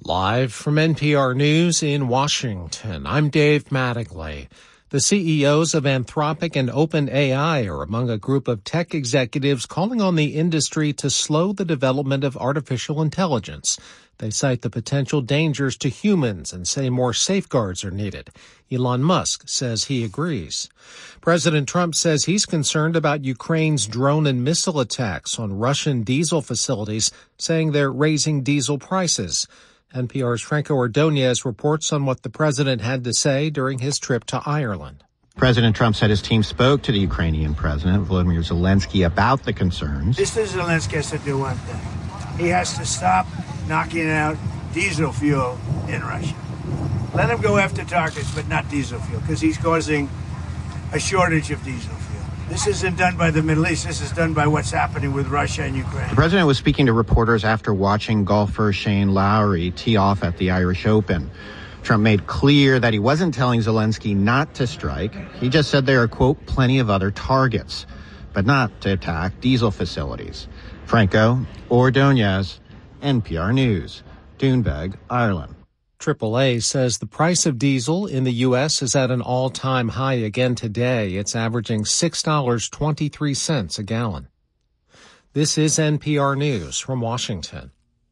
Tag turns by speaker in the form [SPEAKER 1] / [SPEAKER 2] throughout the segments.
[SPEAKER 1] Live from NPR News in Washington, I'm Dave Mattingly. The CEOs of Anthropic and OpenAI are among a group of tech executives calling on the industry to slow the development of artificial intelligence. They cite the potential dangers to humans and say more safeguards are needed. Elon Musk says he agrees. President Trump says he's concerned about Ukraine's drone and missile attacks on Russian diesel facilities, saying they're raising diesel prices. NPR's Franco Ordonez reports on what the president had to say during his trip to Ireland.
[SPEAKER 2] President Trump said his team spoke to the Ukrainian president, Volodymyr Zelensky, about the concerns.
[SPEAKER 3] Mr. Zelensky has to do one thing. He has to stop knocking out diesel fuel in Russia. Let him go after targets, but not diesel fuel, because he's causing a shortage of diesel fuel. This isn't done by the Middle East. This is done by what's happening with Russia and Ukraine.
[SPEAKER 2] The president was speaking to reporters after watching golfer Shane Lowry tee off at the Irish Open. Trump made clear that he wasn't telling Zelensky not to strike. He just said there are, quote, plenty of other targets, but not to attack diesel facilities. Franco Ordonez, NPR News, Doonbeg, Ireland.
[SPEAKER 1] AAA says the price of diesel in the U.S. is at an all-time high again today. It's averaging $6.23 a gallon. This is NPR News from Washington.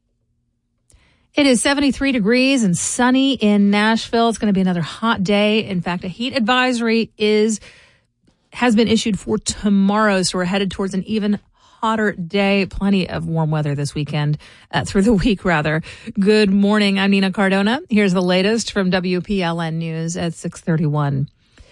[SPEAKER 4] It is 73 degrees and sunny in Nashville. It's going to be another hot day. In fact, a heat advisory has been issued for tomorrow, so we're headed towards an even hotter day. Plenty of warm weather this weekend, through the week, rather. Good morning. I'm Nina Cardona. Here's the latest from WPLN News at 6:31.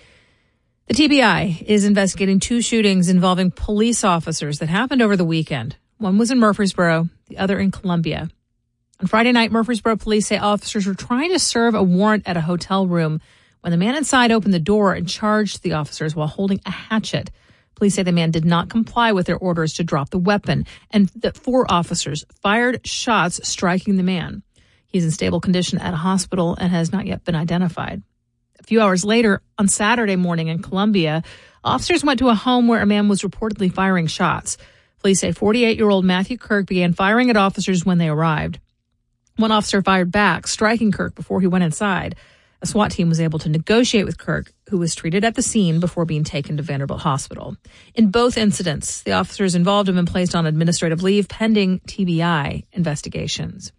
[SPEAKER 4] The TBI is investigating two shootings involving police officers that happened over the weekend. One was in Murfreesboro, the other in Columbia. On Friday night, Murfreesboro police say officers were trying to serve a warrant at a hotel room when the man inside opened the door and charged the officers while holding a hatchet. Police say the man did not comply with their orders to drop the weapon, and that 4 officers fired shots, striking the man. He's in stable condition at a hospital and has not yet been identified. A few hours later, on Saturday morning in Columbia, officers went to a home where a man was reportedly firing shots. Police say 48-year-old Matthew Kirk began firing at officers when they arrived. One officer fired back, striking Kirk before he went inside. A SWAT team was able to negotiate with Kirk, who was treated at the scene before being taken to Vanderbilt Hospital. In both incidents, the officers involved have been placed on administrative leave pending TBI investigations.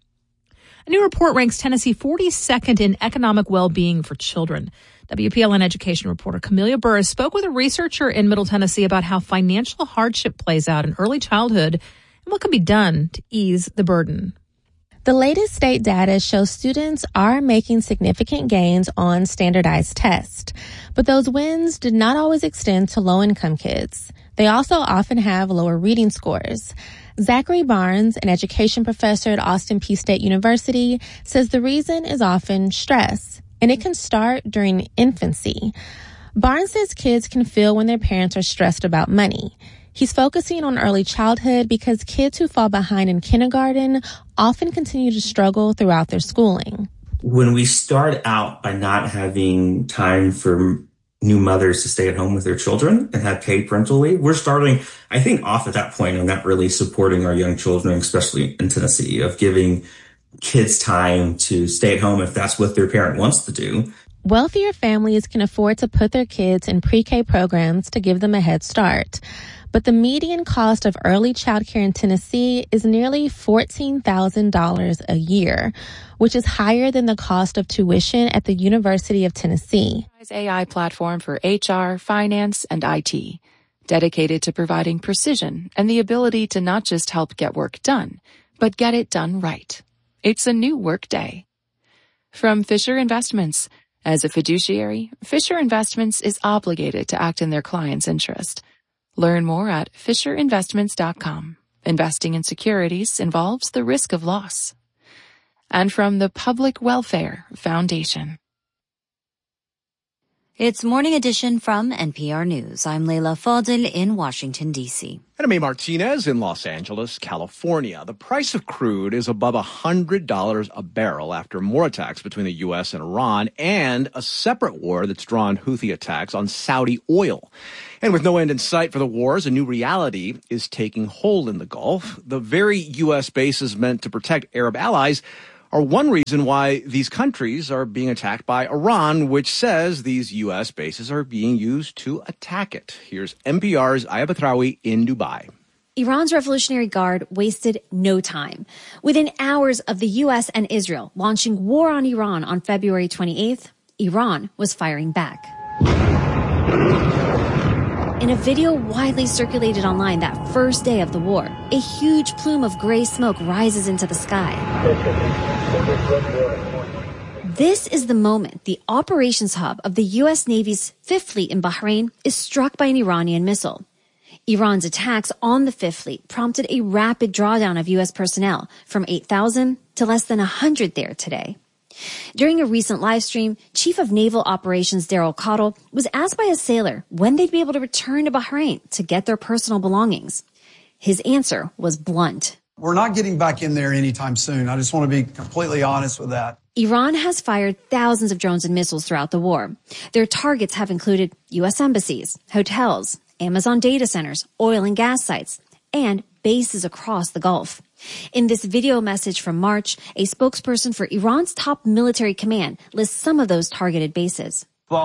[SPEAKER 4] A new report ranks Tennessee 42nd in economic well-being for children. WPLN education reporter Camelia Burris spoke with a researcher in Middle Tennessee about how financial hardship plays out in early childhood and what can be done to ease the burden.
[SPEAKER 5] The latest state data shows students are making significant gains on standardized tests, but those wins did not always extend to low-income kids. They also often have lower reading scores. Zachary Barnes, an education professor at Austin Peay State University, says the reason is often stress, and it can start during infancy. Barnes says kids can feel when their parents are stressed about money. He's focusing on early childhood because kids who fall behind in kindergarten often continue to struggle throughout their schooling.
[SPEAKER 6] When we start out by not having time for new mothers to stay at home with their children and have paid parental leave, we're starting, I think, off at that point and not really supporting our young children, especially in Tennessee, of giving kids time to stay at home if that's what their parent wants to do.
[SPEAKER 5] Wealthier families can afford to put their kids in pre-K programs to give them a head start. But the median cost of early childcare in Tennessee is nearly $14,000 a year, which is higher than the cost of tuition at the University of Tennessee.
[SPEAKER 7] AI platform for HR, finance, and IT, dedicated to providing precision and the ability to not just help get work done, but get it done right. It's a new work day. From Fisher Investments. As a fiduciary, Fisher Investments is obligated to act in their client's interest. Learn more at FisherInvestments.com. Investing in securities involves the risk of loss. And from the Public Welfare Foundation.
[SPEAKER 8] It's Morning Edition from NPR News. I'm Leila Fadel in Washington, D.C.
[SPEAKER 9] And I'm A. Martinez in Los Angeles, California. The price of crude is above $100 a barrel after more attacks between the U.S. and Iran and a separate war that's drawn Houthi attacks on Saudi oil. And with no end in sight for the wars, a new reality is taking hold in the Gulf. The very U.S. bases meant to protect Arab allies are one reason why these countries are being attacked by Iran, which says these U.S. bases are being used to attack it. Here's NPR's Aya Batrawi in Dubai.
[SPEAKER 10] Iran's Revolutionary Guard wasted no time. Within hours of the U.S. and Israel launching war on Iran on February 28th, Iran was firing back. In a video widely circulated online that first day of the war, a huge plume of gray smoke rises into the sky. This is the moment the operations hub of the U.S. Navy's Fifth Fleet in Bahrain is struck by an Iranian missile. Iran's attacks on the Fifth Fleet prompted a rapid drawdown of U.S. personnel from 8,000 to less than 100 there today. During a recent live stream, Chief of Naval Operations Daryl Cottle was asked by a sailor when they'd be able to return to Bahrain to get their personal belongings. His answer was blunt.
[SPEAKER 11] We're not getting back in there anytime soon. I just want to be completely honest with that.
[SPEAKER 10] Iran has fired thousands of drones and missiles throughout the war. Their targets have included U.S. embassies, hotels, Amazon data centers, oil and gas sites, and bases across the Gulf. In this video message from March, a spokesperson for Iran's top military command lists some of those targeted bases. He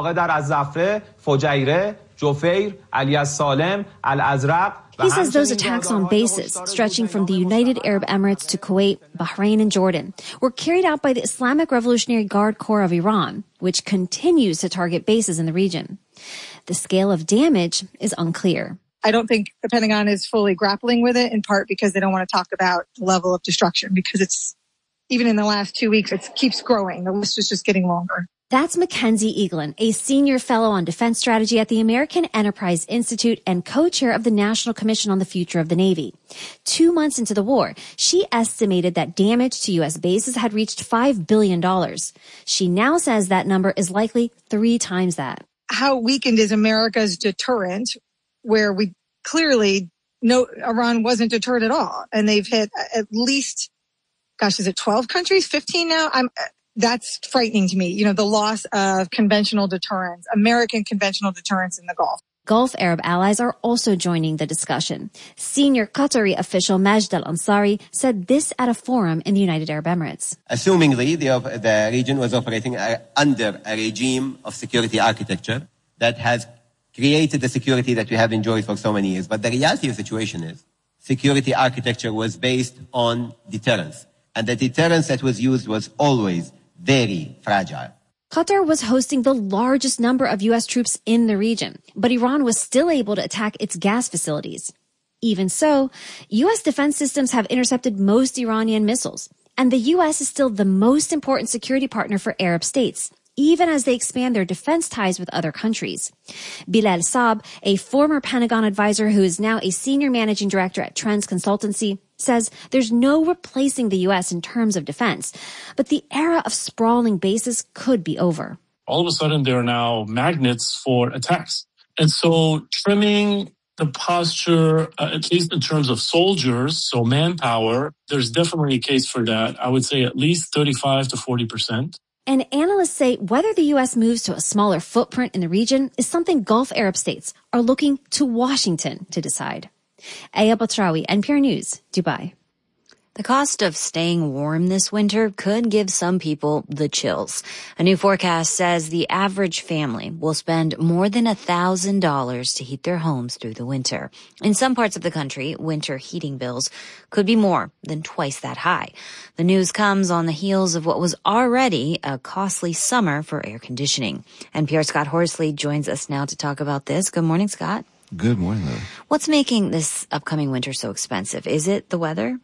[SPEAKER 10] says those attacks on bases, stretching from the United Arab Emirates to Kuwait, Bahrain, and Jordan, were carried out by the Islamic Revolutionary Guard Corps of Iran, which continues to target bases in the region. The scale of damage is unclear.
[SPEAKER 12] I don't think the Pentagon is fully grappling with it, in part because they don't want to talk about the level of destruction, because it's, even in the last 2 weeks, it keeps growing. The list is just getting longer.
[SPEAKER 10] That's Mackenzie Eaglin, a senior fellow on defense strategy at the American Enterprise Institute and co-chair of the National Commission on the Future of the Navy. 2 months into the war, she estimated that damage to U.S. bases had reached $5 billion. She now says that number is likely 3 times that.
[SPEAKER 12] How weakened is America's deterrent, where we clearly know Iran wasn't deterred at all. And they've hit at least, is it 12 countries, 15 now? That's frightening to me. You know, the loss of conventional deterrence, American conventional deterrence in the Gulf.
[SPEAKER 10] Gulf Arab allies are also joining the discussion. Senior Qatari official Majd al-Ansari said this at a forum in the United Arab Emirates.
[SPEAKER 13] Assumingly, the region was operating under a regime of security architecture that has created the security that we have enjoyed for so many years. But the reality of the situation is security architecture was based on deterrence. And the deterrence that was used was always very fragile.
[SPEAKER 10] Qatar was hosting the largest number of U.S. troops in the region, but Iran was still able to attack its gas facilities. Even so, U.S. defense systems have intercepted most Iranian missiles, and the U.S. is still the most important security partner for Arab states, even as they expand their defense ties with other countries. Bilal Saab, a former Pentagon advisor who is now a senior managing director at Trends Consultancy, says there's no replacing the U.S. in terms of defense, but the era of sprawling bases could be over.
[SPEAKER 14] All of a sudden, there are now magnets for attacks. And so trimming the posture, at least in terms of soldiers, so manpower, there's definitely a case for that. I would say at least 35 to 40%.
[SPEAKER 10] And analysts say whether the U.S. moves to a smaller footprint in the region is something Gulf Arab states are looking to Washington to decide. Aya Batrawi, NPR News, Dubai.
[SPEAKER 8] The cost of staying warm this winter could give some people the chills. A new forecast says the average family will spend more than $1,000 to heat their homes through the winter. In some parts of the country, winter heating bills could be more than twice that high. The news comes on the heels of what was already a costly summer for air conditioning. NPR's Scott Horsley joins us now to talk about this. Good morning, Scott.
[SPEAKER 15] Good morning, Lily.
[SPEAKER 8] What's making this upcoming winter so expensive? Is it the weather?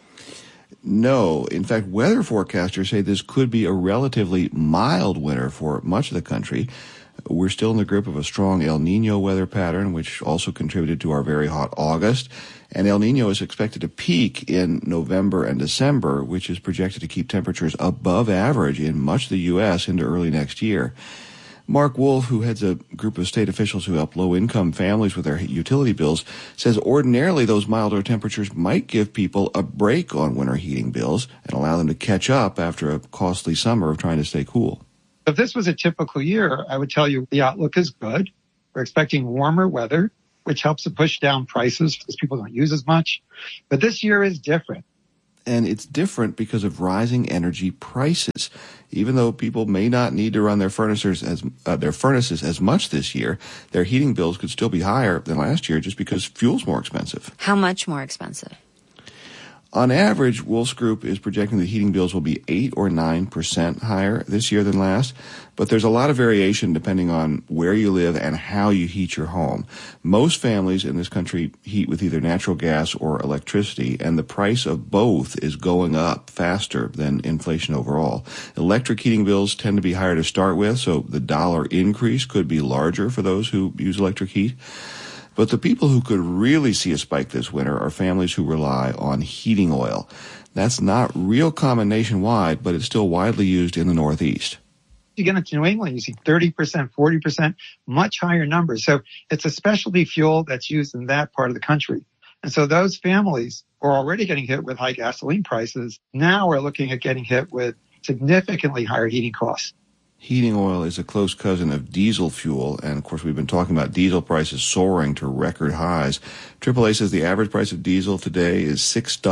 [SPEAKER 15] No. In fact, weather forecasters say this could be a relatively mild winter for much of the country. We're still in the grip of a strong El Nino weather pattern, which also contributed to our very hot August. And El Nino is expected to peak in November and December, which is projected to keep temperatures above average in much of the U.S. into early next year. Mark Wolf, who heads a group of state officials who help low-income families with their utility bills, says ordinarily those milder temperatures might give people a break on winter heating bills and allow them to catch up after a costly summer of trying to stay cool.
[SPEAKER 16] If this was a typical year, I would tell you the outlook is good. We're expecting warmer weather, which helps to push down prices because people don't use as much. But this year is different.
[SPEAKER 15] And it's different because of rising energy prices. Even though people may not need to run their furnaces as much this year, their heating bills could still be higher than last year just because fuel's more expensive.
[SPEAKER 8] How much more expensive?
[SPEAKER 15] On average, Wolf's Group is projecting the heating bills will be 8 or 9% higher this year than last, but there's a lot of variation depending on where you live and how you heat your home. Most families in this country heat with either natural gas or electricity, and the price of both is going up faster than inflation overall. Electric heating bills tend to be higher to start with, so the dollar increase could be larger for those who use electric heat. But the people who could really see a spike this winter are families who rely on heating oil. That's not real common nationwide, but it's still widely used in the Northeast.
[SPEAKER 16] You get into New England, you see 30%, 40%, much higher numbers. So it's a specialty fuel that's used in that part of the country. And so those families who are already getting hit with high gasoline prices now are looking at getting hit with significantly higher heating costs.
[SPEAKER 15] Heating oil is a close cousin of diesel fuel, and of course we've been talking about diesel prices soaring to record highs. AAA says the average price of diesel today is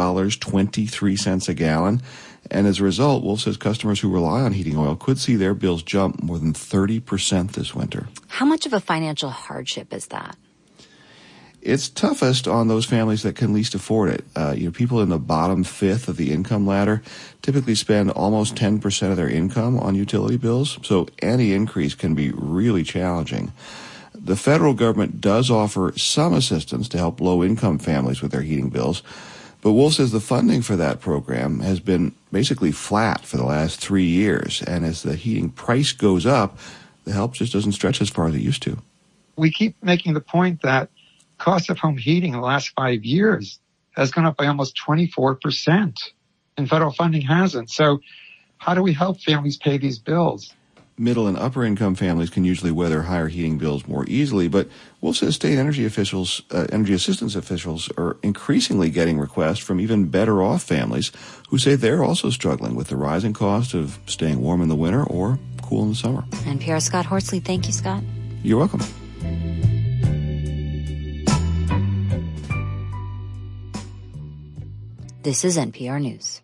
[SPEAKER 15] $6.23 a gallon, and as a result, Wolf says customers who rely on heating oil could see their bills jump more than 30% this winter.
[SPEAKER 8] How much of a financial hardship is that?
[SPEAKER 15] It's toughest on those families that can least afford it. People in the bottom fifth of the income ladder typically spend almost 10% of their income on utility bills, so any increase can be really challenging. The federal government does offer some assistance to help low-income families with their heating bills, but Wolf says the funding for that program has been basically flat for the last 3 years, and as the heating price goes up, the help just doesn't stretch as far as it used to.
[SPEAKER 16] We keep making the point that cost of home heating in the last 5 years has gone up by almost 24%, and federal funding hasn't. So how do we help families pay these bills?
[SPEAKER 15] Middle and upper income families can usually weather higher heating bills more easily, but Wolf says state energy assistance officials are increasingly getting requests from even better off families who say they're also struggling with the rising cost of staying warm in the winter or cool in the summer.
[SPEAKER 8] NPR's Scott Horsley. Thank you, Scott.
[SPEAKER 15] You're welcome.
[SPEAKER 8] This is NPR News.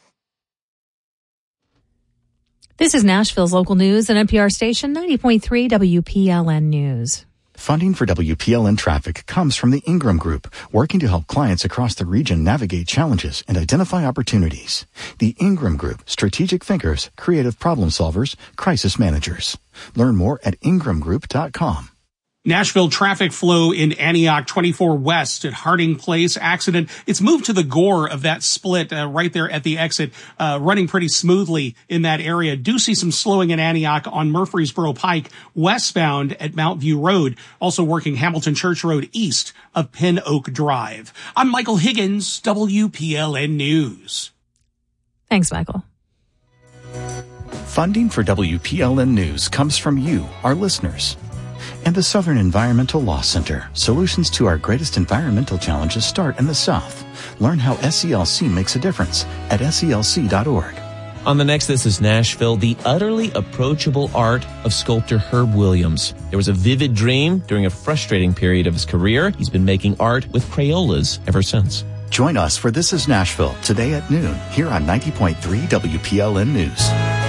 [SPEAKER 4] This is Nashville's local news and NPR station 90.3 WPLN News.
[SPEAKER 17] Funding for WPLN Traffic comes from the Ingram Group, working to help clients across the region navigate challenges and identify opportunities. The Ingram Group, strategic thinkers, creative problem solvers, crisis managers. Learn more at ingramgroup.com.
[SPEAKER 18] Nashville traffic flow in Antioch 24 West at Harding Place accident. It's moved to the gore of that split right there at the exit, running pretty smoothly in that area. Do see some slowing in Antioch on Murfreesboro Pike westbound at Mount View Road. Also working Hamilton Church Road east of Pin Oak Drive. I'm Michael Higgins, WPLN News.
[SPEAKER 4] Thanks, Michael.
[SPEAKER 17] Funding for WPLN News comes from you, our listeners. And the Southern Environmental Law Center. Solutions to our greatest environmental challenges start in the South. Learn how SELC makes a difference at SELC.org.
[SPEAKER 19] On the next This is Nashville, the utterly approachable art of sculptor Herb Williams. There was a vivid dream during a frustrating period of his career. He's been making art with Crayolas ever since.
[SPEAKER 17] Join us for This is Nashville today at noon here on 90.3 WPLN News.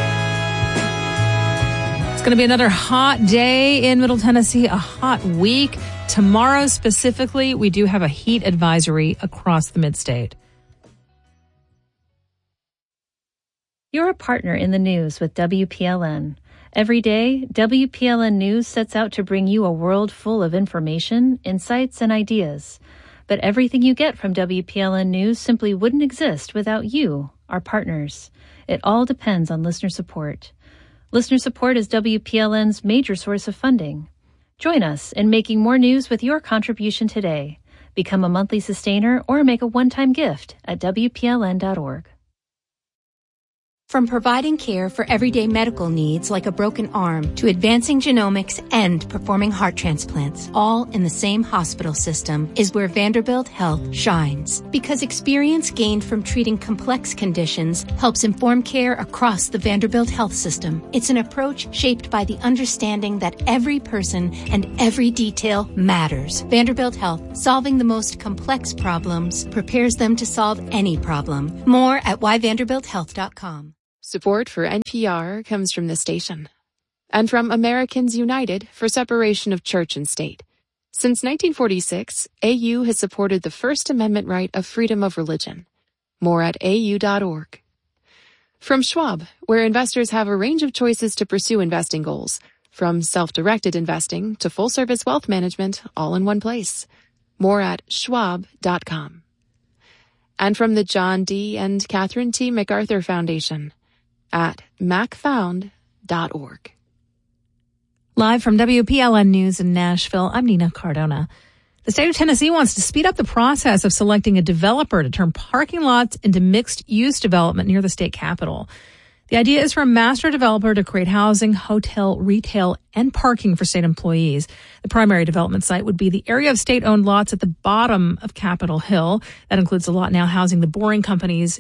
[SPEAKER 4] It's going to be another hot day in Middle Tennessee, a hot week. Tomorrow specifically, we do have a heat advisory across the mid-state.
[SPEAKER 20] You're a partner in the news with WPLN. Every day, WPLN News sets out to bring you a world full of information, insights, and ideas. But everything you get from WPLN News simply wouldn't exist without you, our partners. It all depends on listener support. Listener support is WPLN's major source of funding. Join us in making more news with your contribution today. Become a monthly sustainer or make a one-time gift at WPLN.org.
[SPEAKER 21] From providing care for everyday medical needs like a broken arm to advancing genomics and performing heart transplants, all in the same hospital system, is where Vanderbilt Health shines. Because experience gained from treating complex conditions helps inform care across the Vanderbilt Health system. It's an approach shaped by the understanding that every person and every detail matters. Vanderbilt Health, solving the most complex problems, prepares them to solve any problem. More at whyvanderbilthealth.com.
[SPEAKER 7] Support for NPR comes from the station and from Americans United for Separation of Church and State. Since 1946, AU has supported the First Amendment right of freedom of religion. More at au.org. From Schwab, where investors have a range of choices to pursue investing goals, from self-directed investing to full-service wealth management, all in one place. More at schwab.com. And from the John D. and Catherine T. MacArthur Foundation at macfound.org.
[SPEAKER 4] Live from WPLN News in Nashville, I'm Nina Cardona. The state of Tennessee wants to speed up the process of selecting a developer to turn parking lots into mixed-use development near the state capitol. The idea is for a master developer to create housing, hotel, retail, and parking for state employees. The primary development site would be the area of state-owned lots at the bottom of Capitol Hill. That includes a lot now housing the Boring Companies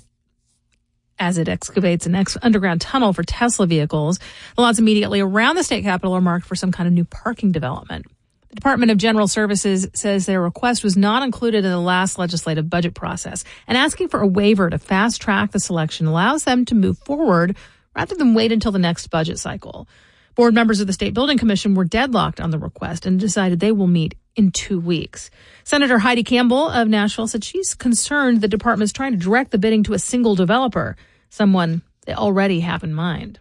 [SPEAKER 4] as it excavates an underground tunnel for Tesla vehicles. The lots immediately around the state capitol are marked for some kind of new parking development. The Department of General Services says their request was not included in the last legislative budget process, and asking for a waiver to fast-track the selection allows them to move forward rather than wait until the next budget cycle. Board members of the State Building Commission were deadlocked on the request and decided they will meet in 2 weeks. Senator Heidi Campbell of Nashville said she's concerned the department is trying to direct the bidding to a single developer, someone they already have in mind.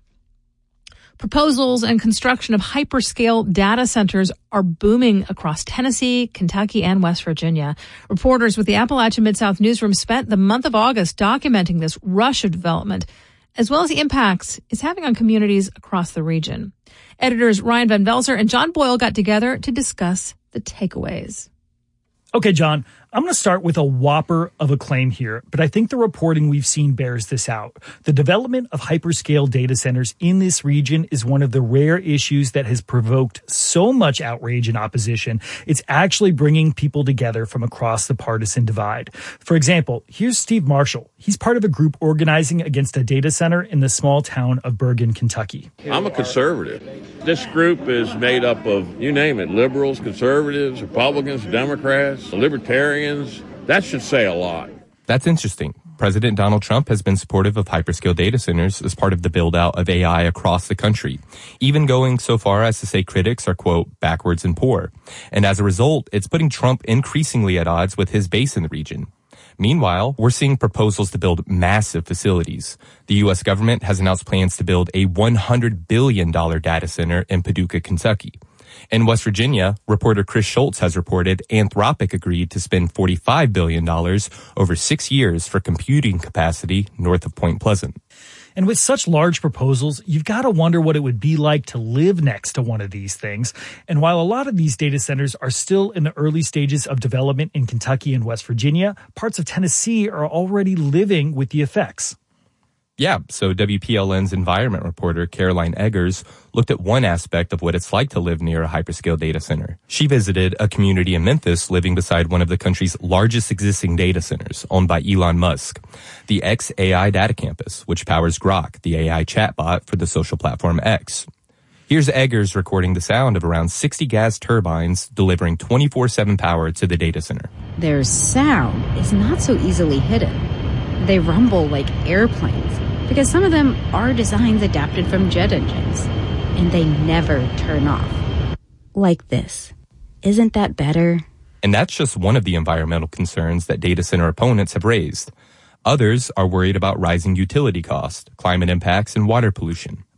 [SPEAKER 4] Proposals and construction of hyperscale data centers are booming across Tennessee, Kentucky, and West Virginia. Reporters with the Appalachian Mid-South Newsroom spent the month of August documenting this rush of development, as well as the impacts it's having on communities across the region. Editors Ryan Van Velzer and John Boyle got together to discuss the takeaways.
[SPEAKER 22] Okay, John, I'm going to start with a whopper of a claim here, but I think the reporting we've seen bears this out. The development of hyperscale data centers in this region is one of the rare issues that has provoked so much outrage and opposition. It's actually bringing people together from across the partisan divide. For example, here's Steve Marshall. He's part of a group organizing against a data center in the small town of Bergen, Kentucky.
[SPEAKER 23] I'm a conservative. This group is made up of, you name it, liberals, conservatives, Republicans, Democrats, libertarians. That should say a lot.
[SPEAKER 24] That's interesting. President Donald Trump has been supportive of hyperscale data centers as part of the build-out of AI across the country, even going so far as to say critics are, quote, backwards and poor. And as a result, it's putting Trump increasingly at odds with his base in the region. Meanwhile, we're seeing proposals to build massive facilities. The U.S. government has announced plans to build a $100 billion data center in Paducah, Kentucky. In West Virginia, reporter Chris Schultz has reported Anthropic agreed to spend $45 billion over 6 years for computing capacity north of Point Pleasant.
[SPEAKER 22] And with such large proposals, you've got to wonder what it would be like to live next to one of these things. And while a lot of these data centers are still in the early stages of development in Kentucky and West Virginia, parts of Tennessee are already living with the effects.
[SPEAKER 24] Yeah, so WPLN's environment reporter Caroline Eggers looked at one aspect of what it's like to live near a hyperscale data center. She visited a community in Memphis living beside one of the country's largest existing data centers, owned by Elon Musk, the xAI Data Campus, which powers Grok, the AI chatbot for the social platform X. Here's Eggers recording the sound of around 60 gas turbines delivering 24/7 power to the data center.
[SPEAKER 25] Their sound is not so easily hidden. They rumble like airplanes, because some of them are designs adapted from jet engines, and they never turn off. Like this. Isn't that better?
[SPEAKER 24] And that's just one of the environmental concerns that data center opponents have raised. Others are worried about rising utility costs, climate impacts, and water pollution.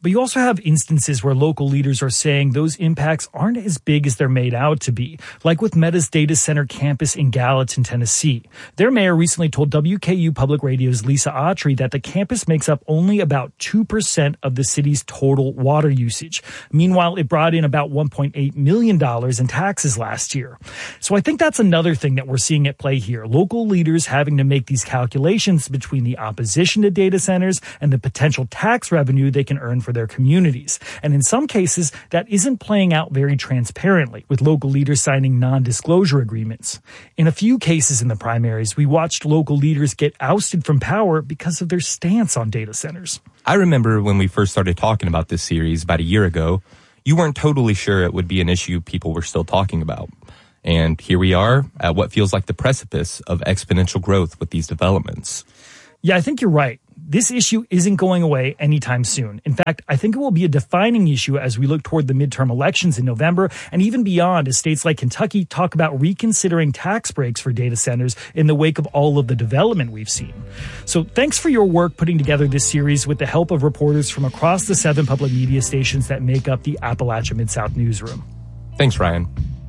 [SPEAKER 22] But you also have instances where local leaders are saying those impacts aren't as big as they're made out to be, like with Meta's data center campus in Gallatin, Tennessee. Their mayor recently told WKU Public Radio's Lisa Autry that the campus makes up only about 2% of the city's total water usage. Meanwhile, it brought in about $1.8 million in taxes last year. So I think that's another thing that we're seeing at play here. Local leaders having to make these calculations between the opposition to data centers and the potential tax revenue they can earn for their communities. And in some cases, that isn't playing out very transparently, with local leaders signing non-disclosure agreements. In a few cases in the primaries, we watched local leaders get ousted from power because of their stance on data centers.
[SPEAKER 24] I remember when we first started talking about this series about a year ago, you weren't totally sure it would be an issue people were still talking about. And here we are at what feels like the precipice of exponential growth with these developments.
[SPEAKER 22] Yeah, I think you're right. This issue isn't going away anytime soon. In fact, I think it will be a defining issue as we look toward the midterm elections in November and even beyond, as states like Kentucky talk about reconsidering tax breaks for data centers in the wake of all of the development we've seen. So thanks for your work putting together this series with the help of reporters from across the 7 public media stations that make up the Appalachia Mid-South newsroom.
[SPEAKER 24] Thanks, Ryan.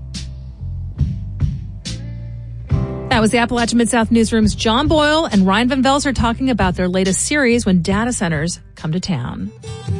[SPEAKER 4] That was the Appalachia Mid-South Newsroom's John Boyle and Ryan Van Velzer talking about their latest series, When Data Centers Come to Town.